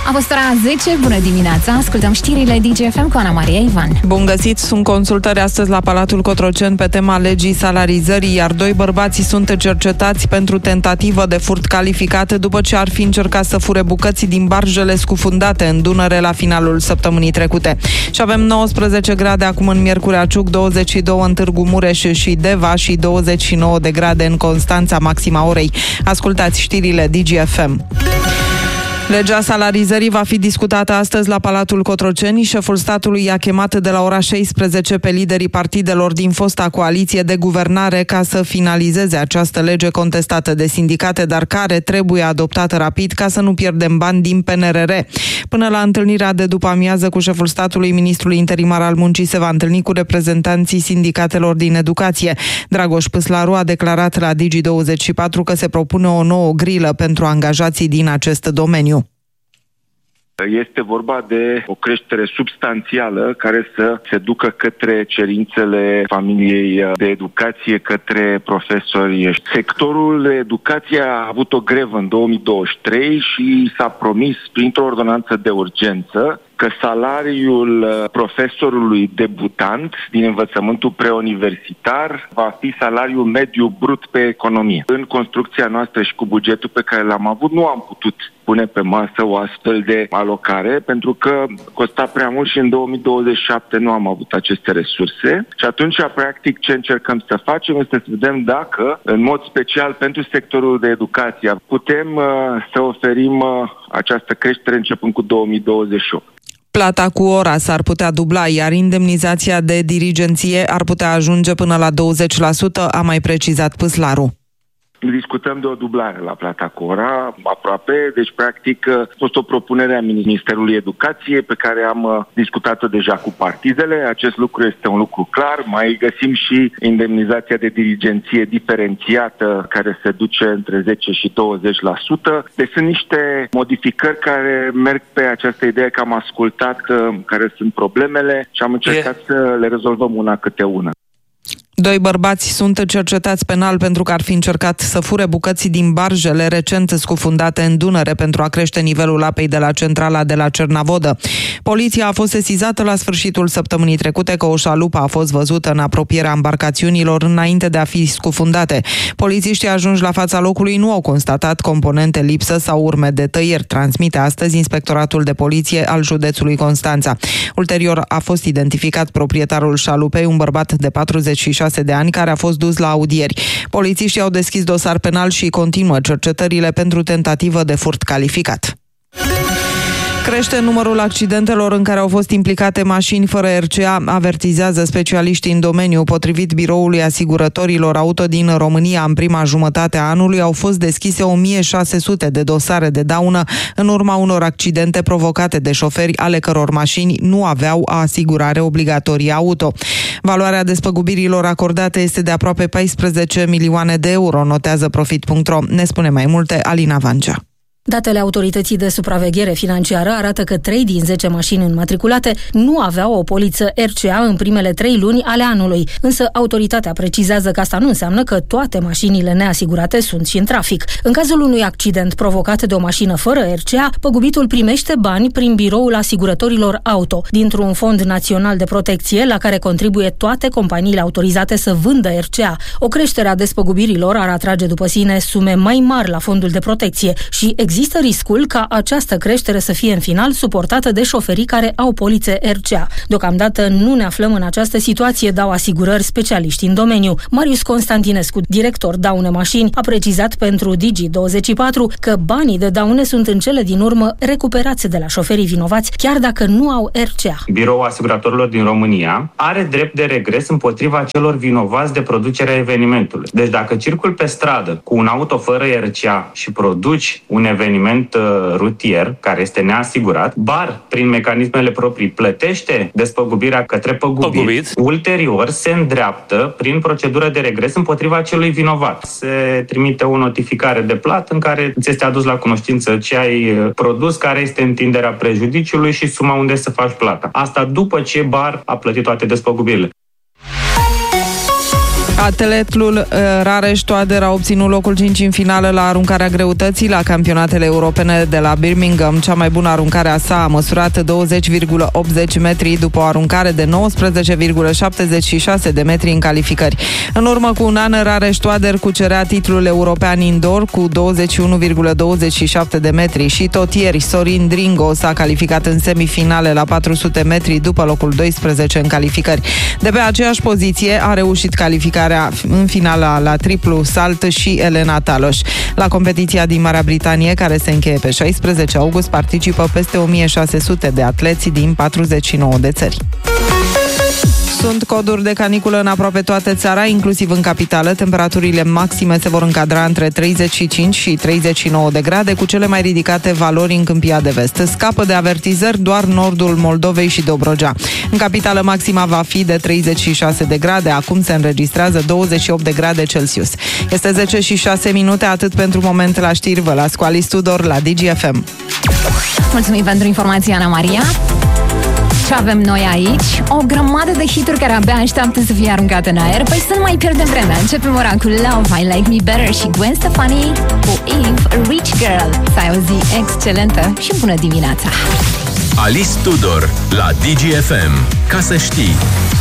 A fost ora 10, bună dimineața, ascultăm știrile DGFM cu Ana Maria Ivan. Bun găsit, sunt consultări astăzi la Palatul Cotroceni pe tema legii salarizării, iar 2 bărbați sunt cercetați pentru tentativă de furt calificat după ce ar fi încercat să fure bucăți din barjele scufundate în Dunăre la finalul săptămânii trecute. Și avem 19 grade acum în Miercurea Ciuc, 22 în Târgu Mureș și Deva și 29 de grade în Constanța, maxima orei. Ascultați știrile DGFM. Legea salarizării va fi discutată astăzi la Palatul Cotroceni. Șeful statului i-a chemat de la ora 16 pe liderii partidelor din fosta coaliție de guvernare ca să finalizeze această lege contestată de sindicate, dar care trebuie adoptată rapid ca să nu pierdem bani din PNRR. Până la întâlnirea de după amiază cu șeful statului, ministrul interimar al muncii se va întâlni cu reprezentanții sindicatelor din educație. Dragoș Păslaru a declarat la Digi24 că se propune o nouă grilă pentru angajații din acest domeniu. Este vorba de o creștere substanțială care să se ducă către cerințele familiei de educație, către profesori. Sectorul educației a avut o grevă în 2023 și s-a promis printr-o ordonanță de urgență că salariul profesorului debutant din învățământul preuniversitar va fi salariul mediu brut pe economie. În construcția noastră și cu bugetul pe care l-am avut, nu am putut pune pe masă o astfel de alocare, pentru că costa prea mult și în 2027 nu am avut aceste resurse. Și atunci, practic, ce încercăm să facem este să vedem dacă, în mod special pentru sectorul de educație, putem să oferim această creștere începând cu 2028. Plata cu ora s-ar putea dubla, iar indemnizația de dirigenție ar putea ajunge până la 20%, a mai precizat Păslaru. Discutăm de o dublare la plata cu ora, aproape, deci practic a fost o propunere a Ministerului Educației pe care am discutat-o deja cu partidele. Acest lucru este un lucru clar. Mai găsim și indemnizația de dirigenție diferențiată care se duce între 10 și 20%. Deci sunt niște modificări care merg pe această idee că am ascultat care sunt problemele și am încercat să le rezolvăm una câte una. 2 bărbați sunt cercetați penal pentru că ar fi încercat să fure bucăți din barjele recent scufundate în Dunăre pentru a crește nivelul apei de la centrala de la Cernavodă. Poliția a fost sesizată la sfârșitul săptămânii trecute că o șalupă a fost văzută în apropierea embarcațiunilor înainte de a fi scufundate. Polițiștii ajunși la fața locului nu au constatat componente lipsă sau urme de tăieri, transmite astăzi Inspectoratul de Poliție al județului Constanța. Ulterior a fost identificat proprietarul șalupei, un bărbat de 46 de ani, care a fost dus la audieri. Polițiștii au deschis dosar penal și continuă cercetările pentru tentativă de furt calificat. Crește numărul accidentelor în care au fost implicate mașini fără RCA, avertizează specialiștii în domeniu. Potrivit Biroului Asigurătorilor Auto din România, în prima jumătate a anului au fost deschise 1600 de dosare de daună în urma unor accidente provocate de șoferi ale căror mașini nu aveau asigurare obligatorie auto. Valoarea despăgubirilor acordate este de aproape 14 milioane de euro, notează Profit.ro. Ne spune mai multe Alina Vancea. Datele Autorității de Supraveghere Financiară arată că 3 din 10 mașini înmatriculate nu aveau o poliță RCA în primele 3 luni ale anului, însă autoritatea precizează că asta nu înseamnă că toate mașinile neasigurate sunt și în trafic. În cazul unui accident provocat de o mașină fără RCA, păgubitul primește bani prin Biroul Asigurătorilor Auto, dintr-un fond național de protecție la care contribuie toate companiile autorizate să vândă RCA. O creștere a despăgubirilor ar atrage după sine sume mai mari la fondul de protecție și există riscul ca această creștere să fie în final suportată de șoferii care au polițe RCA. Deocamdată nu ne aflăm în această situație, dau asigurări specialiști în domeniu. Marius Constantinescu, director Daune Mașini, a precizat pentru Digi24 că banii de daune sunt în cele din urmă recuperați de la șoferii vinovați, chiar dacă nu au RCA. Biroul Asiguratorilor din România are drept de regres împotriva celor vinovați de producerea evenimentului. Deci dacă circul pe stradă cu un auto fără RCA și produci un eveniment rutier care este neasigurat, BAR, prin mecanismele proprii, plătește despăgubirea către păgubit. Ulterior se îndreaptă prin procedură de regres împotriva celui vinovat. Se trimite o notificare de plată în care ți este adus la cunoștință ce ai produs, care este întinderea prejudiciului și suma unde să faci plata. Asta după ce BAR a plătit toate despăgubirile. Atletul Rareș Toader a obținut locul 5 în finală la aruncarea greutății la campionatele europene de la Birmingham. Cea mai bună aruncare a sa a măsurat 20,80 metri după o aruncare de 19,76 de metri în calificări. În urmă cu un an, Rareș Toader cucerea titlul european indoor cu 21,27 de metri și tot ieri Sorin Dringo s-a calificat în semifinale la 400 metri după locul 12 în calificări. De pe aceeași poziție a reușit calificarea în finala la triplu salt și Elena Taloș. La competiția din Marea Britanie, care se încheie pe 16 august, participă peste 1600 de atleți din 49 de țări. Sunt coduri de caniculă în aproape toată țara, inclusiv în capitală. Temperaturile maxime se vor încadra între 35 și 39 de grade, cu cele mai ridicate valori în Câmpia de Vest. Scapă de avertizări doar nordul Moldovei și Dobrogea. În capitală maxima va fi de 36 de grade, acum se înregistrează 28 de grade Celsius. Este 10 și 6 minute, atât pentru moment la știri. Vă las cu Alice Tudor la DGFM. Mulțumim pentru informația, Ana Maria. Ce avem noi aici? O grămadă de hituri care abia așteaptă să fie aruncate în aer. Păi să nu mai pierdem vremea. Începem ora cu Love, I Like Me Better și Gwen Stefani cu Eve, Rich Girl. Să ai o zi excelentă și bună dimineața! Alice Tudor la DGFM. Ca să știi.